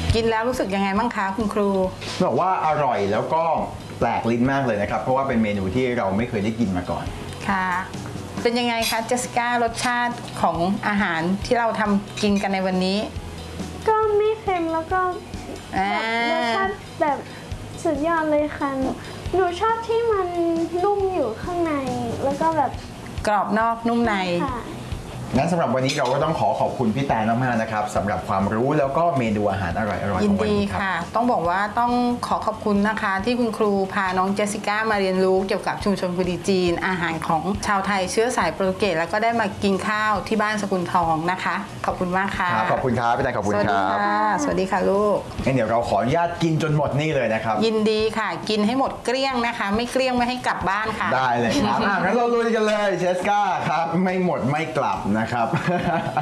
กินแล้วรู้สึกยังไงบ้างคะคุณครูบอกว่าอร่อยแล้วก็แปลกลิ้นมากเลยนะครับเพราะว่าเป็นเมนูที่เราไม่เคยได้กินมาก่อนค่ะเป็นยังไงคะเจสสิก้ารสชาติของอาหารที่เราทำกินกันในวันนี้ก็ไม่เค็มแล้วก็รสชาติแบบสุดยอดเลยค่ะหนูชอบที่มันนุ่มอยู่ข้างในแล้วก็แบบกรอบนอกนุ่มในงั้นสำหรับวันนี้เราก็ต้องขอบคุณพี่แตนมากๆนะครับสำหรับความรู้แล้วก็เมนูอาหารอร่อยๆยิขนองวันดีนี้ครับค่ะต้องบอกว่าต้องขอบคุณนะคะที่คุณครูพาน้องเจสสิก้ามาเรียนรู้เกี่ยวกับชุมชนพอดีจีนอาหารของชาวไทยเชื้อสายโปรตุเกสแล้วก็ได้มากินข้าวที่บ้านสกุลทองนะคะขอบคุณมากค่ะขอบคุณครับพี่แตนขอบคุณครับสวัสดีค่ะลูกงั้นเดี๋ยวเราขออนุญาตกินจนหมดนี่เลยนะครับยินดีค่ะกินให้หมดเกลี้ยงนะคะไม่เกลี้ยงไม่ให้กลับบ้านค่ะได้เลยครับงั้นเราลุยกันเลยเจสสิก้าครับไม่หมดไม่กลับนะครับ